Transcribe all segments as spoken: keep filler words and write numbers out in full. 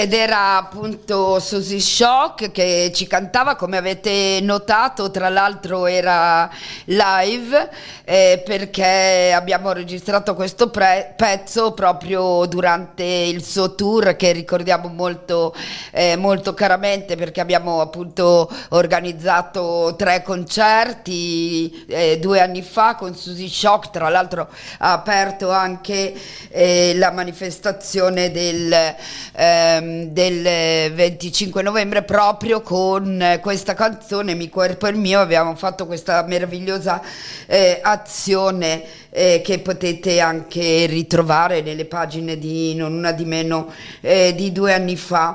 ed era appunto Susie Shock che ci cantava, come avete notato, tra l'altro era live, eh, perché abbiamo registrato questo pre- pezzo proprio durante il suo tour, che ricordiamo molto, eh, molto caramente, perché abbiamo appunto organizzato tre concerti eh, due anni fa con Susie Shock. Tra l'altro ha aperto anche eh, la manifestazione del, ehm, del venticinque novembre proprio con eh, questa canzone Mi cuerpo è mio. Abbiamo fatto questa meravigliosa eh, azione eh, che potete anche ritrovare nelle pagine di Non Una di Meno eh, di due anni fa.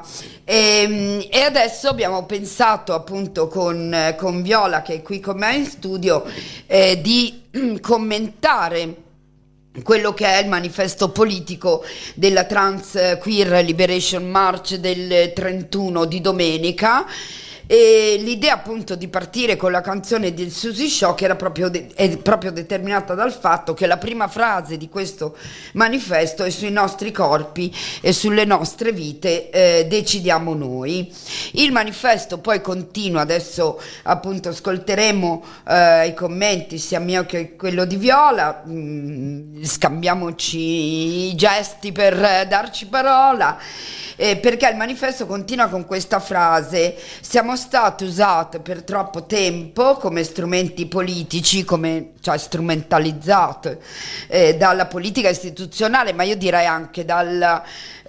E, e adesso abbiamo pensato appunto con, con Viola, che è qui con me in studio, eh, di commentare quello che è il manifesto politico della Trans Queer Liberation March del trentuno di domenica. E l'idea appunto di partire con la canzone del Susie Shock era proprio de- è proprio determinata dal fatto che la prima frase di questo manifesto è: sui nostri corpi e sulle nostre vite eh, decidiamo noi. Il manifesto poi continua, adesso appunto ascolteremo eh, i commenti sia mio che quello di Viola, mm, scambiamoci i gesti per eh, darci parola. Eh, perché il manifesto continua con questa frase: siamo state usate per troppo tempo come strumenti politici, come, cioè strumentalizzate eh, dalla politica istituzionale, ma io direi anche dal,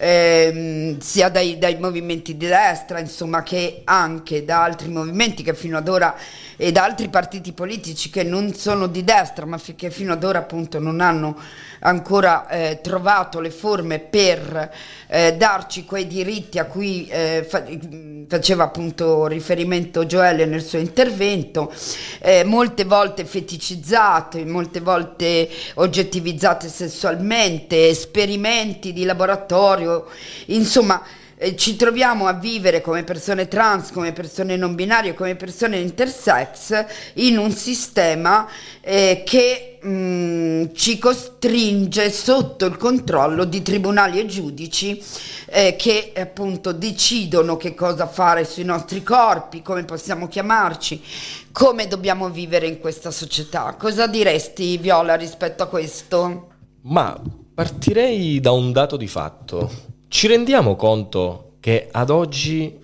ehm, sia dai, dai movimenti di destra, insomma, che anche da altri movimenti che fino ad ora, e da altri partiti politici che non sono di destra, ma f- che fino ad ora appunto non hanno ancora eh, trovato le forme per eh, darci quei diritti a cui eh, fa- faceva appunto riferimento Joelle nel suo intervento, eh, molte volte feticizzate, molte volte oggettivizzate sessualmente, esperimenti di laboratorio, insomma. Eh, ci troviamo a vivere come persone trans, come persone non binarie, come persone intersex in un sistema eh, che mh, ci costringe sotto il controllo di tribunali e giudici eh, che appunto decidono che cosa fare sui nostri corpi, come possiamo chiamarci, come dobbiamo vivere in questa società. Cosa diresti, Viola, rispetto a questo? Ma partirei da un dato di fatto. Ci rendiamo conto che ad oggi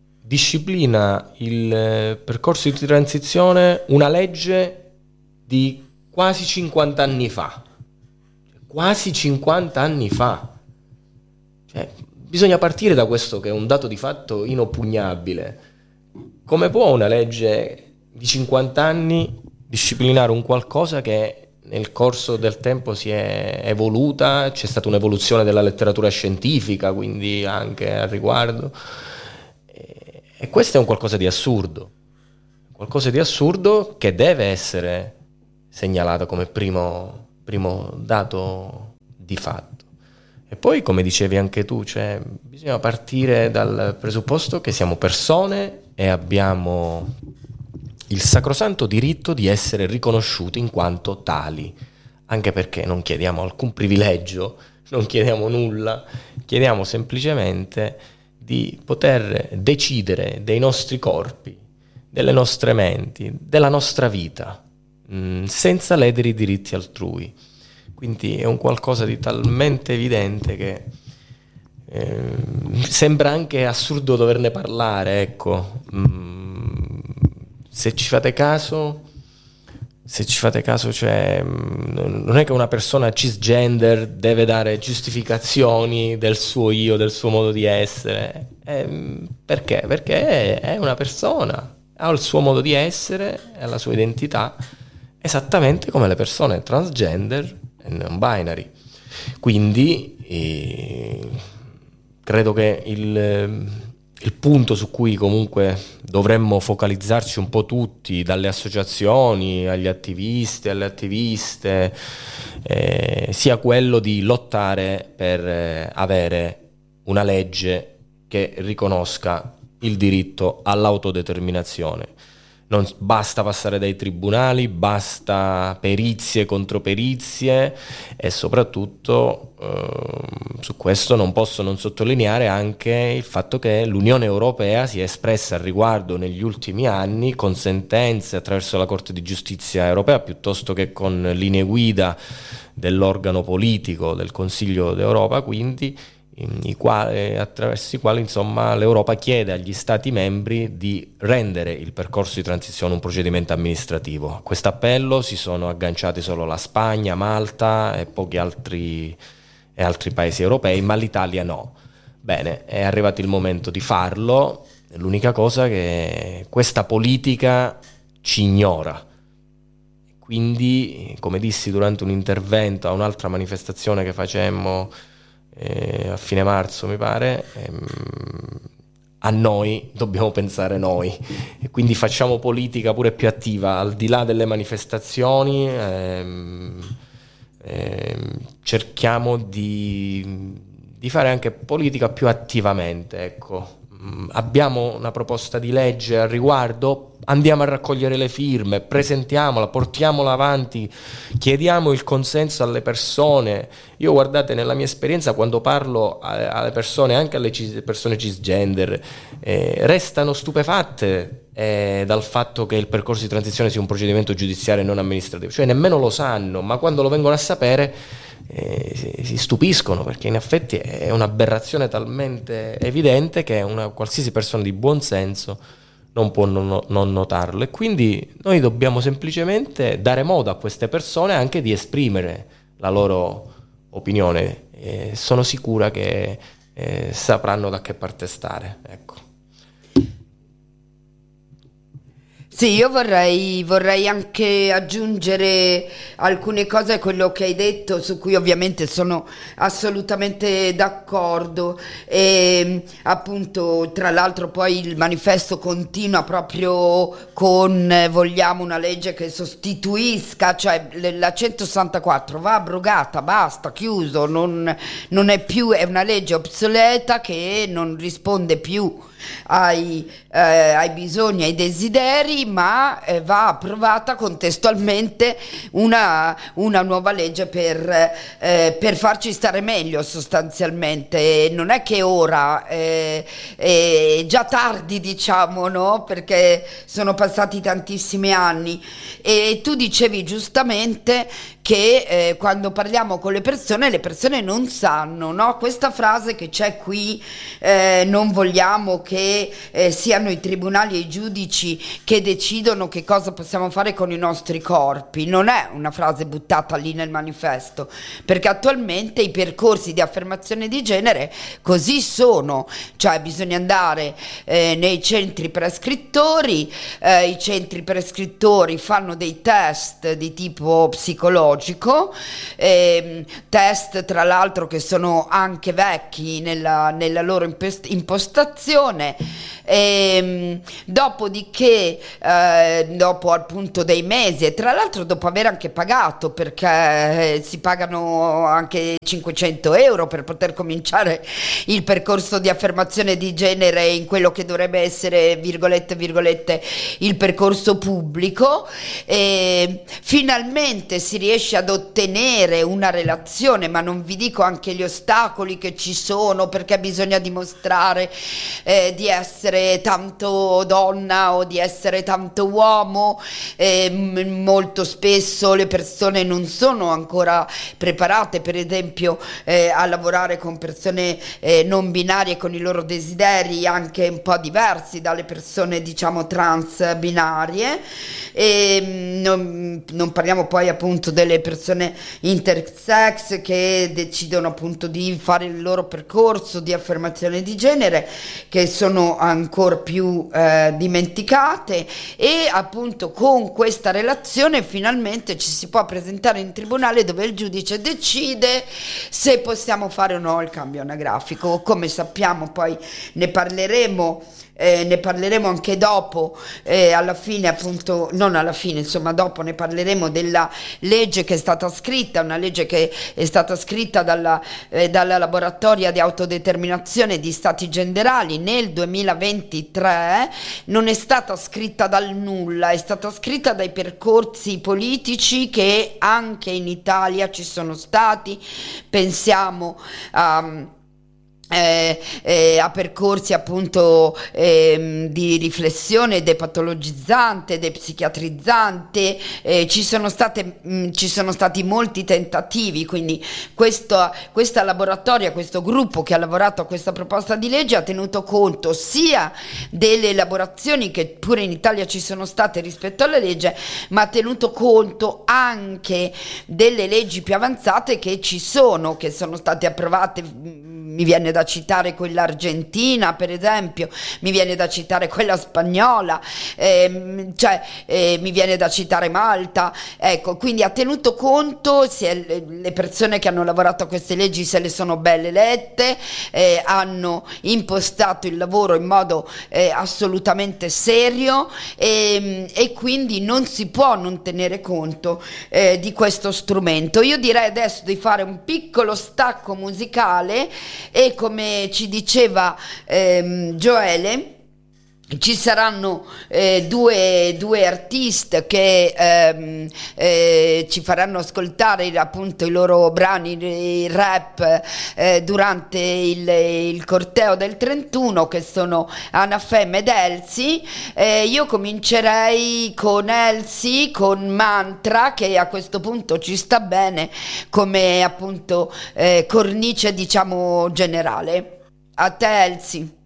disciplina il percorso di transizione una legge di quasi cinquanta anni fa? Quasi cinquanta anni fa. Cioè, bisogna partire da questo, che è un dato di fatto inoppugnabile. Come può una legge di cinquanta anni disciplinare un qualcosa che nel corso del tempo si è evoluta? C'è stata un'evoluzione della letteratura scientifica, quindi anche al riguardo. E, e questo è un qualcosa di assurdo. Qualcosa di assurdo che deve essere segnalato come primo, primo dato di fatto. E poi, come dicevi anche tu, cioè, bisogna partire dal presupposto che siamo persone e abbiamo il sacrosanto diritto di essere riconosciuti in quanto tali, anche perché non chiediamo alcun privilegio, non chiediamo nulla, chiediamo semplicemente di poter decidere dei nostri corpi, delle nostre menti, della nostra vita, mh, senza ledere i diritti altrui. Quindi è un qualcosa di talmente evidente che eh, sembra anche assurdo doverne parlare, ecco. Mm, se ci fate caso, se ci fate caso, cioè, non è che una persona cisgender deve dare giustificazioni del suo io, del suo modo di essere. Eh, perché? Perché è una persona, ha il suo modo di essere, ha la sua identità, esattamente come le persone transgender e non binary. Quindi eh, credo che il, il punto su cui comunque dovremmo focalizzarci un po' tutti, dalle associazioni agli attivisti, alle attiviste, eh, sia quello di lottare per eh, avere una legge che riconosca il diritto all'autodeterminazione. non basta passare dai tribunali, basta perizie contro perizie e soprattutto eh, su questo non posso non sottolineare anche il fatto che l'Unione Europea si è espressa al riguardo negli ultimi anni con sentenze attraverso la Corte di Giustizia Europea piuttosto che con linee guida dell'organo politico del Consiglio d'Europa, quindi I quali, attraverso i quali insomma l'Europa chiede agli Stati membri di rendere il percorso di transizione un procedimento amministrativo. A questo appello si sono agganciati solo la Spagna, Malta e pochi altri, e altri paesi europei, ma l'Italia no. Bene, è arrivato il momento di farlo, l'unica cosa è che questa politica ci ignora. Quindi, come dissi durante un intervento a un'altra manifestazione che facemmo Eh, a fine marzo mi pare, ehm, a noi dobbiamo pensare noi e quindi facciamo politica pure più attiva al di là delle manifestazioni, ehm, ehm, cerchiamo di, di fare anche politica più attivamente, ecco. Abbiamo una proposta di legge al riguardo, andiamo a raccogliere le firme, presentiamola, portiamola avanti, chiediamo il consenso alle persone. Io, guardate, nella mia esperienza, quando parlo alle persone, anche alle persone cisgender, eh, restano stupefatte eh, dal fatto che il percorso di transizione sia un procedimento giudiziario e non amministrativo, cioè nemmeno lo sanno, ma quando lo vengono a sapere Eh, si stupiscono, perché in effetti è un'aberrazione talmente evidente che una qualsiasi persona di buon senso non può non, non notarlo, e quindi noi dobbiamo semplicemente dare modo a queste persone anche di esprimere la loro opinione, e sono sicura che eh, sapranno da che parte stare, ecco. Sì, io vorrei, vorrei anche aggiungere alcune cose a quello che hai detto, su cui ovviamente sono assolutamente d'accordo. E appunto, tra l'altro, poi il manifesto continua proprio con eh, vogliamo una legge che sostituisca, cioè le- la centosessantaquattro va abrogata, basta, chiuso, non, non è più, è una legge obsoleta che non risponde più ai, eh, ai bisogni, ai desideri, ma eh, va approvata contestualmente una, una nuova legge per, eh, per farci stare meglio, sostanzialmente. E non è che ora eh, è già tardi, diciamo, no? Perché sono passati tantissimi anni, e tu dicevi giustamente che eh, quando parliamo con le persone, le persone non sanno, no? Questa frase che c'è qui, eh, non vogliamo che eh, siano i tribunali e i giudici che decidono che cosa possiamo fare con i nostri corpi, non è una frase buttata lì nel manifesto, perché attualmente i percorsi di affermazione di genere così sono, cioè bisogna andare eh, nei centri prescrittori, eh, i centri prescrittori fanno dei test di tipo psicologico, ehm, test tra l'altro che sono anche vecchi nella, nella loro impest- impostazione, ehm, dopodiché eh, dopo appunto dei mesi, e tra l'altro dopo aver anche pagato, perché eh, si pagano anche cinquecento euro per poter cominciare il percorso di affermazione di genere in quello che dovrebbe essere, virgolette virgolette, il percorso pubblico, e finalmente si riesce ad ottenere una relazione, ma non vi dico anche gli ostacoli che ci sono, perché bisogna dimostrare eh, di essere tanto donna o di essere tanto uomo, eh, m- molto spesso le persone non sono ancora preparate, per esempio eh, a lavorare con persone eh, non binarie, con i loro desideri anche un po' diversi dalle persone, diciamo, trans binarie, e mh, non, non parliamo poi appunto delle persone intersex che decidono appunto di fare il loro percorso di affermazione di genere, che sono ancora più eh, dimenticate, e appunto con questa relazione finalmente ci si può presentare in tribunale, dove il giudice decide se possiamo fare o no il cambio anagrafico. Come sappiamo, poi ne parleremo Eh, ne parleremo anche dopo, eh, alla fine appunto, non alla fine, insomma dopo ne parleremo della legge che è stata scritta, una legge che è stata scritta dalla, eh, dalla laboratoria di autodeterminazione di stati generali nel nel duemilaventitré non è stata scritta dal nulla, è stata scritta dai percorsi politici che anche in Italia ci sono stati. Pensiamo a Eh, eh, a percorsi appunto eh, di riflessione depatologizzante, depsichiatrizzante, eh, ci sono state mh, ci sono stati molti tentativi, quindi questo, questa laboratoria, questo gruppo che ha lavorato a questa proposta di legge ha tenuto conto sia delle elaborazioni che pure in Italia ci sono state rispetto alla legge, ma ha tenuto conto anche delle leggi più avanzate che ci sono, che sono state approvate. Mi viene da citare quella argentina, per esempio, mi viene da citare quella spagnola, ehm, cioè eh, mi viene da citare Malta. Ecco, quindi ha tenuto conto, se le persone che hanno lavorato a queste leggi se le sono belle lette, eh, hanno impostato il lavoro in modo eh, assolutamente serio, e, e quindi non si può non tenere conto eh, di questo strumento. Io direi adesso di fare un piccolo stacco musicale e, come ci diceva ehm, Gioele, ci saranno eh, due, due artiste che ehm, eh, ci faranno ascoltare appunto i loro brani, il rap eh, durante il, il corteo del trentuno, che sono Anafem ed Elsie. Eh, io comincerei con Elsie, con Mantra, che a questo punto ci sta bene come appunto eh, cornice, diciamo, generale. A te, Elsie.